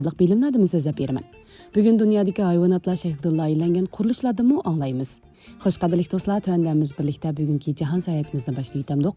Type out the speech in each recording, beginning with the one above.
bilimlardan so'zlab beraman. Bugun dunyodagi hayvonotlar shaklida aylangan qurilishlardan anglaymiz. Xo'sh qadrli do'stlar, tuandamiz birlikda bugungi jahon sayohatimizni boshlaytamdik.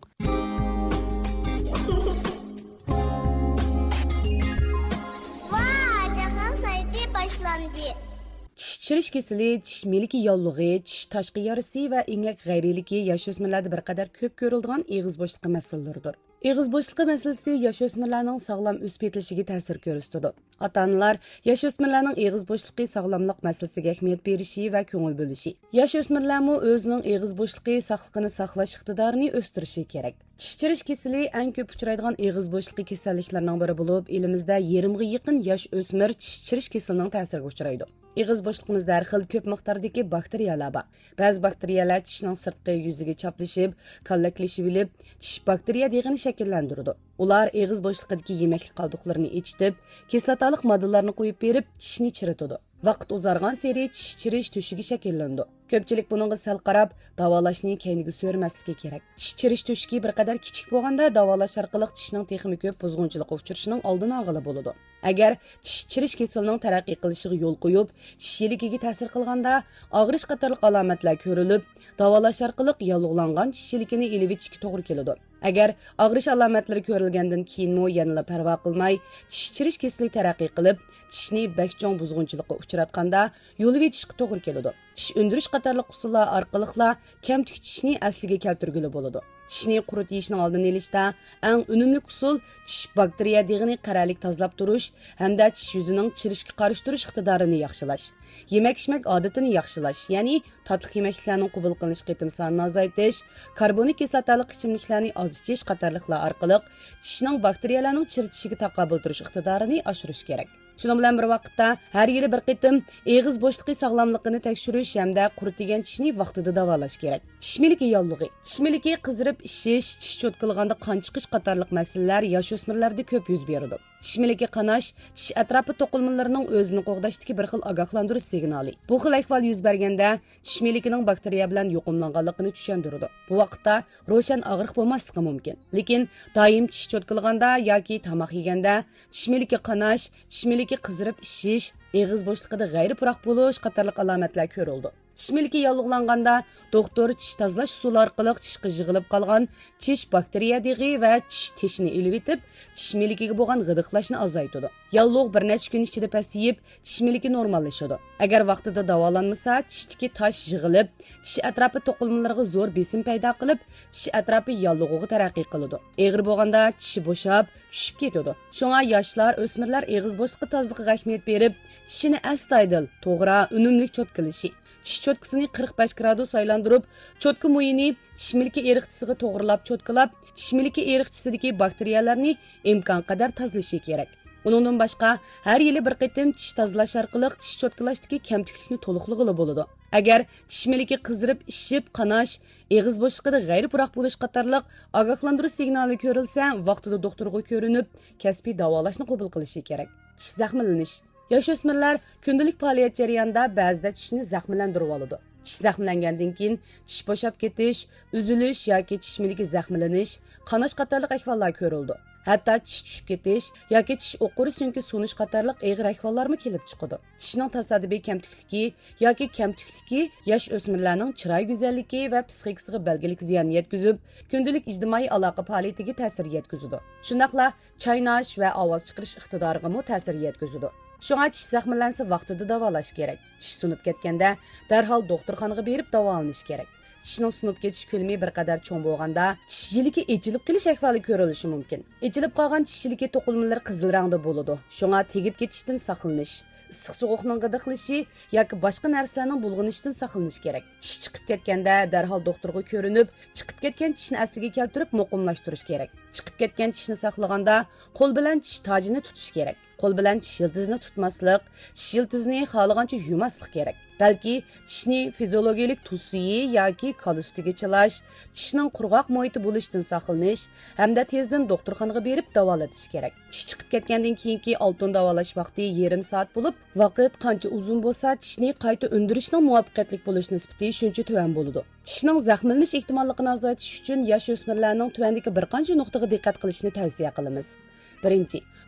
Çirish kesili, tish miliki yollig'i, tish tashqi yarisi va engak g'ayriligi yosh o'smirlarda bir qadar ko'p ko'riladigan eg'iz bo'shliqi masalalaridir. Eg'iz bo'shliqi masalasi yosh o'smirlarning sog'lom o'sib yetilishiga ta'sir ko'rsatadi. Ota-onalar yosh o'smirlarning eg'iz bo'shliqi sog'lomlik masalasiga ahamiyat berishi va ko'ngil bo'lishi. Yosh o'smirlarmi o'zining eg'iz bo'shliqi sog'lig'ini saqlash iqtidorini o'stirishi kerak. Tish chirish kesili eng ko'p uchraydigan eg'iz bo'shliqi kasalliklarining biri bo'lib, elimizda 20 ga yaqin yosh o'smir tish chirish kesilining ta'siriga uchraydi. Eg'iz bo'shliqimizda har xil ko'p miqdordagi bakteriyalar bor. Ba'zi bakteriyalar tishning sirtqi yuziga chaplashib, kallaklashib olib, tish bakteriya deg'ini shakllantiradi. Ular eg'iz bo'shliqidagi yemaklik qoldiqlarini ichitib, kislotalik moddalarni qo'yib berib, tishni chiritadi. Vaqt uzargan seri tish chirish tuşugi shakllandi. Ko'pchilik buningga sal qarab, davolashni keyinga so'rmasligi kerak. Tish chirish tuşugi bir qadar kichik bo'lganda davolash orqali tishning texmi ko'p buzg'unchilikqa uchrashining oldini olg'ili bo'ladi. Agar tish chirish kesilining taraqqiy qilishiga yo'l qo'yib, tish yiligiga ta'sir qilganda og'rish qatorli alomatlar ko'rilib, davolash orqali yallig'langan tish yiligini ilib etishga to'g'ri keladi. Agar og'rish alomatlari ko'rilgandan keyinmi yanada parvo qilmay, tish chirish kesili taraqqiy qilib, tishni bakchong buzg'unchilikqa uchratganda yo'l etishga to'g'ri keladi. Tish undirish qatorli usullar orqali kam tishni asliga keltirguli bo'ladi. Tishni quritishning oldini olishda eng unumli usul tish bakteriya deg'ini qaralik tozalab turish hamda tish yuzining chirishga qarshi turish iqtidorini yaxshilash. Yemak-ichmak odatini yaxshilash, ya'ni tatli yemeklarning qabul qilinish qitim sonini azaytish, karbonik kislotali ichimliklarni ozitish qatorliqlar orqali tishning bakteriyalarning chiritishiga taqobil turish iqtidorini oshirish kerak. Shuning bilan bir vaqtda har yili bir qitim eg'iz bo'shliqi sog'lomligini tekshirish hamda quritilgan tishni vaqtida davolash kerak. Tish miliki yollig'i, tish miliki qizirib ishish, tish cho'tqilganda qon chiqish qatorliq masalalar yosh o'smirlarda ko'p yuz beradi. Tish miliki qanash, tish atrofi to'qilmalarining o'zini qo'g'dashdagi bir xil ogohlantirish signali. Bu xil ahvol yuz berganda tish milikining bakteriya bilan yuqumlanganligini tushundiradi. Bu vaqtda ro'shan og'riq bo'lmasligi mumkin. Lekin doim tish cho'tqilganda yoki tomoq yeganda tish miliki qanash, tish miliki qizirib ishish, eg'iz bo'shliqida g'ayri puroq bo'lish qatorliq alomatlar ko'rildi. Tish miliki yallig'langanda doktor tish tozalash usuli orqali tishga yig'ilib qolgan tish bakteriya deg'i va tish teshini ilib etib, tish milikiga bo'lgan g'idiqlashni azaytadi. Yallig'lik bir necha kun ichida pasayib, tish miliki normallashadi. Agar vaqtida davolanmasa, tishdagi tosh yig'ilib, tish atrofi to'qilmalariga zo'r besim paydo qilib, tish atrofi yallig'iga taraqqiy qiladi. Eg'ir bo'lganda tishi bo'shab, tushib ketadi. Shunga yoshlar, o'smirlar eg'iz bo'shliqi tozaligiga ahamiyat berib, tishini astoydil, to'g'ri, unumli cho'tkilishi. Tish cho'tkisini 45 gradus aylantirib, cho'tka mo'yini tish miliki eriqchisiga to'g'rilab cho'tkilab, tish miliki eriqchisidagi bakteriyalarni imkon qadar tozalashi kerak. Uningdan boshqa har yili bir qitim tish tozalash orqali tish cho'tkilashdagi kamtiklikni to'liqlig'ili bo'ladi. Agar tish miliki qizirib, ishib, qanash, eg'iz bo'shliqida g'ayri puroq bo'lish qatorliq ogohlantirish signali ko'rilsa, vaqtida doktorga ko'rinib, kasbiy davolashni qabul qilishi kerak. Tish zaxmlanish. Yosh o'smirlar kundalik faoliyat jarayonida ba'zida tishni zaxmlantirib oladi. Tish zaxmlangandan keyin tish bo'shab ketish, uzilish yoki tish miliki zaxmlanish, qanash qatorliq ahvollar ko'rildi. Hatto tish tushib ketish yoki tish o'quri so'ngki so'nish qatorliq og'ir ahvollarmi kelib chiqadi. Tishning tasodifiy kamtikligi yoki kamtikligi yosh o'smirlarning chiroy go'zalligi va psixikasiga belgilik ziyon yetkazib, kundalik ijtimoiy aloqa faoliyatiga ta'sir yetkazadi. Shundaqla chaynash va ovoz chiqarish iqtidoriga ham ta'sir yetkazadi. Shunga tish zaxmlansa vaqtida davolash kerak. Tish sunib ketganda darhol doktorxonaga berib davolanish kerak. Tishning sunib ketish ko'lami bir qadar cho'ng bo'lganda tish yiligi echilib qolish ahvoli ko'rilishi mumkin. Echilib qolgan tish yiligi to'qilmalari qizil rangda bo'ladi. Shunga tegib ketishdan saqlanish, issiq sovuqning g'idiqlishi yoki boshqa narsalarning bulg'anishidan saqlanish kerak. Tish chiqib ketganda darhol doktorga ko'rinib, chiqib ketgan tishni asliga keltirib muqimlashtirish kerak. Chiqib ketgan tishni saqlaganda qo'l bilan tish tojini tutish kerak. Qo'l bilan tish yildizni tutmaslik, tish yildizni xohlagancha yumaslik kerak. Balki tishni fiziologik tuz suyi yoki kal ustiga chilash, tishning qurg'oq muhiti bo'lishdan saqlanish hamda tezdan doktorxonaga berib davolatish kerak. Tish chiqib ketgandan keyingi oltin davolash vaqti yarim soat bo'lib, vaqt qancha uzun bo'lsa, tishni qayta undirishning muvaffaqiyatli bo'lish nisbati shuncha tuvan bo'ladi. Tishning zaxmlanish ehtimolligini azaytish uchun yosh o'smirlarning tuvandagi bir qancha nuqtaga diqqat qilishni tavsiya qilamiz. Birinchi,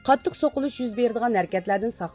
Qattiq so'qilish yuz beradigan harakatlardan